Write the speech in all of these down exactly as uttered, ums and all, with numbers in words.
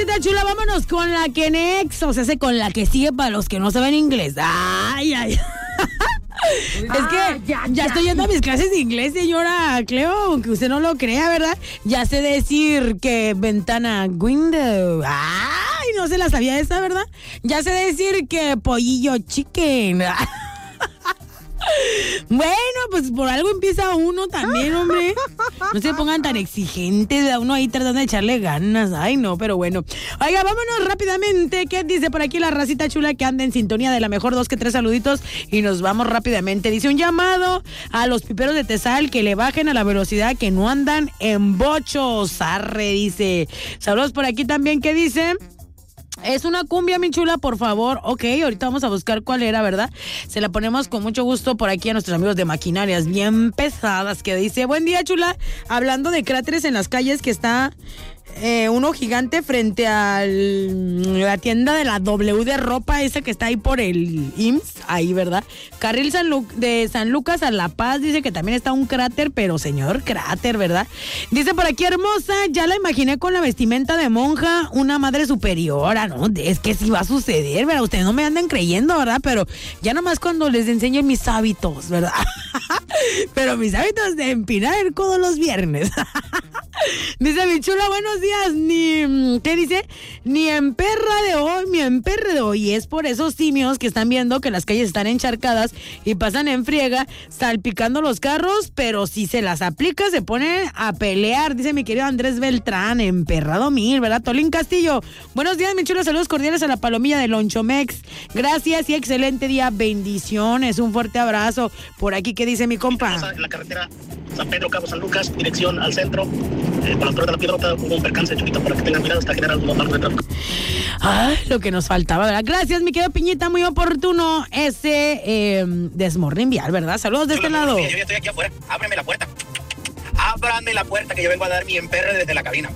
racita chula, vámonos con la que next, o sea, con la que sigue para los que no saben inglés. Ay, ay. Es que ah, ya, ya, ya estoy yendo a mis clases de inglés, señora Cleo, aunque usted no lo crea, ¿verdad? Ya sé decir que ventana, window. Ay, no se la sabía esa, ¿verdad? Ya sé decir que pollillo, chicken. Bueno, pues por algo empieza uno también, hombre. No se pongan tan exigentes, a uno ahí tratando de echarle ganas. Ay, no, pero bueno. Oiga, vámonos rápidamente. ¿Qué dice por aquí la racita chula que anda en sintonía de la mejor? Dos que tres saluditos y nos vamos rápidamente. Dice un llamado a los piperos de Tezal que le bajen a la velocidad, que no andan en bochos. Arre, dice. Saludos por aquí también. ¿Qué dice? Es una cumbia, mi chula, por favor. Ok, ahorita vamos a buscar cuál era, ¿verdad? Se la ponemos con mucho gusto por aquí a nuestros amigos de Maquinarias bien pesadas, que dice, buen día, chula. Hablando de cráteres en las calles, que está eh, uno gigante frente a la tienda de la W de ropa, esa que está ahí por el I M S S, ahí, ¿verdad? Carril San Lu- de San Lucas a La Paz, dice que también está un cráter, pero señor cráter, ¿verdad? Dice por aquí, hermosa, ya la imaginé con la vestimenta de monja, una madre superiora, ¿no? Es que sí va a suceder, ¿verdad? Ustedes no me andan creyendo, ¿verdad? Pero ya nomás cuando les enseñe mis hábitos, ¿verdad? Pero mis hábitos de empinar el codo los viernes. Dice mi chula, buenos días, ni, ¿qué dice? Ni en perra de hoy, ni en perra de hoy. Y es por esos simios que están viendo que las calles están encharcadas y pasan en friega, salpicando los carros, pero si se las aplica, se pone a pelear, dice mi querido Andrés Beltrán, emperrado mil, ¿verdad? Tolín Castillo, buenos días, mi chula, saludos cordiales a la palomilla de Lonchomex. Gracias y excelente día, bendiciones, un fuerte abrazo. Por aquí, ¿qué dice mi compa? En la carretera San Pedro, Cabo San Lucas, dirección al centro. Eh, por la altura de la Piedrota hubo un percance, chiquito, para que tengan cuidado hasta generar un marco de tráfico. Ay, lo que nos faltaba, ¿verdad? Gracias, mi querido Piñita, muy oportuno ese eh, desmorning vial, ¿verdad? Saludos de este lado. Yo ya estoy aquí afuera, ábreme la puerta. Ábrame la puerta que yo vengo a dar mi emperre desde la cabina.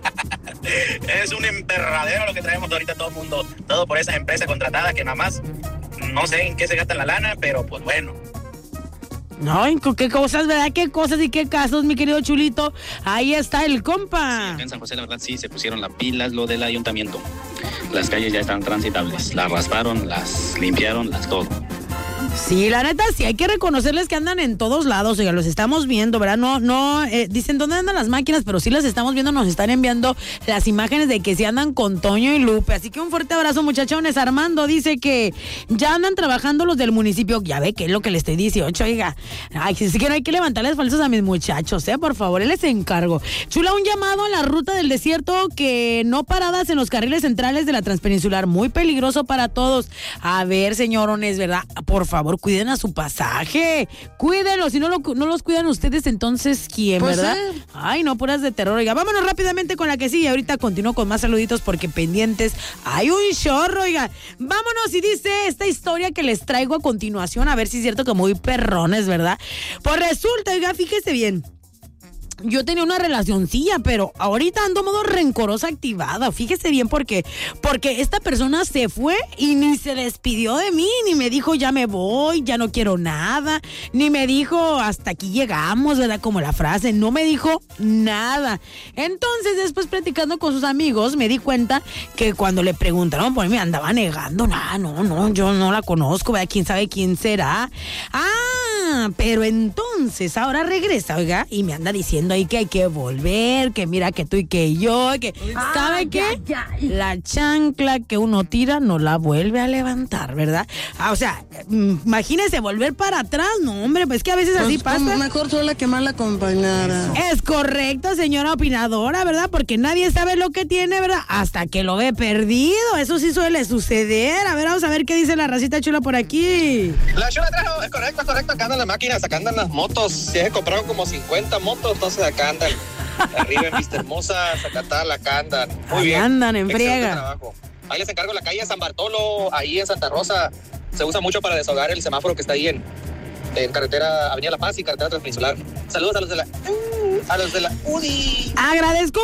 Es un emperradero lo que traemos ahorita todo el mundo, todo por esas empresas contratadas que nada más no sé en qué se gastan la lana, pero pues bueno. Ay, qué cosas, ¿verdad? Qué cosas y qué casos, mi querido chulito. Ahí está el compa. Sí, en San José, la verdad, sí, se pusieron las pilas, lo del ayuntamiento. Las calles ya están transitables. Las rasparon, las limpiaron, las todo. Sí, la neta, sí, hay que reconocerles que andan en todos lados, oiga, los estamos viendo, ¿verdad? No, no, eh, dicen dónde andan las máquinas, pero sí las estamos viendo, nos están enviando las imágenes de que sí andan con Toño y Lupe, así que un fuerte abrazo, muchachones. Armando dice que ya andan trabajando los del municipio, ya ve que es lo que le estoy diciendo, oiga, ay, sí que no hay que levantarles falsos a mis muchachos, eh, por favor, él les encargo. Chula, un llamado a la ruta del desierto, que no paradas en los carriles centrales de la Transpeninsular, muy peligroso para todos. A ver, señorones, ¿verdad? Por favor. Por favor, cuiden a su pasaje, cuídenlo, si no, lo, no los cuidan ustedes, entonces, ¿quién, pues verdad? Eh. Ay, no, puras de terror, oiga, vámonos rápidamente con la que sigue, ahorita continúo con más saluditos porque pendientes hay un chorro, oiga, vámonos y dice esta historia que les traigo a continuación, a ver si es cierto que muy perrones, ¿verdad? Pues resulta, oiga, fíjese bien. Yo tenía una relacioncilla, pero ahorita ando modo rencorosa activada. Fíjese bien por qué. Porque esta persona se fue y ni se despidió de mí, ni me dijo ya me voy, ya no quiero nada, ni me dijo hasta aquí llegamos, ¿verdad? Como la frase, no me dijo nada. Entonces, después platicando con sus amigos, me di cuenta que cuando le preguntaron por mí, me andaba negando. Nah, no, no, yo no la conozco, ¿verdad? ¿Quién sabe quién será? Ah, pero entonces ahora regresa, oiga, y me anda diciendo ahí que hay que volver, que mira que tú y que yo, que ah, ¿sabe qué? Ya, ya. La chancla que uno tira no la vuelve a levantar, ¿verdad? Ah, o sea, imagínese volver para atrás, no, hombre, pues que a veces pues así pasa. Mejor sola que mal acompañada. Es correcto, señora opinadora, ¿verdad? Porque nadie sabe lo que tiene, ¿verdad? Hasta que lo ve perdido, eso sí suele suceder. A ver, vamos a ver qué dice la racita chula por aquí. La chula trajo, es correcto, es correcto, acá andan las máquinas, acá andan las motos, se han comprado como cincuenta motos, entonces acá andan, arriba en Vista Hermosa, Zacatal, acá andan, muy ahí bien. andan en friega. Trabajo. Ahí les encargo la calle San Bartolo, ahí en Santa Rosa, se usa mucho para desahogar el semáforo que está ahí en, en carretera Avenida La Paz y carretera Transpeninsular. Saludos a los de la, a los de la U D I. Agradezco